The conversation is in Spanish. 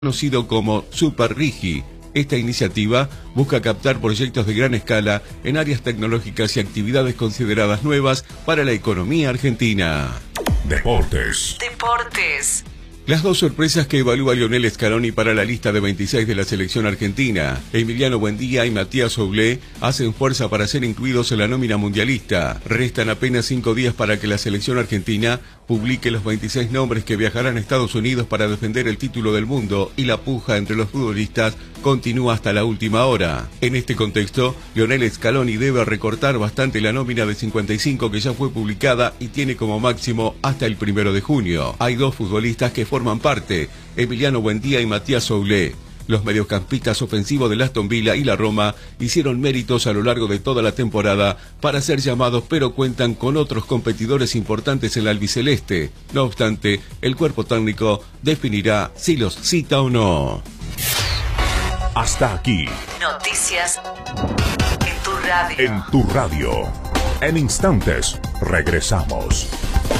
conocido como Super Rigi. Esta iniciativa busca captar proyectos de gran escala en áreas tecnológicas y actividades consideradas nuevas para la economía argentina. Deportes. Las dos sorpresas que evalúa Lionel Scaloni para la lista de 26 de la selección argentina, Emiliano Buendía y Matías Soulé, hacen fuerza para ser incluidos en la nómina mundialista. Restan apenas 5 días para que la selección argentina publique los 26 nombres que viajarán a Estados Unidos para defender el título del mundo, y la puja entre los futbolistas continúa hasta la última hora. En este contexto, Lionel Scaloni debe recortar bastante la nómina de 55 que ya fue publicada y tiene como máximo hasta el 1 de junio. Hay dos futbolistas que forman parte, Emiliano Buendía y Matías Soulé. Los mediocampistas ofensivos del Aston Villa y la Roma hicieron méritos a lo largo de toda la temporada para ser llamados, pero cuentan con otros competidores importantes en la albiceleste. No obstante, el cuerpo técnico definirá si los cita o no. Hasta aquí. Noticias en tu radio. En tu radio. En instantes, regresamos.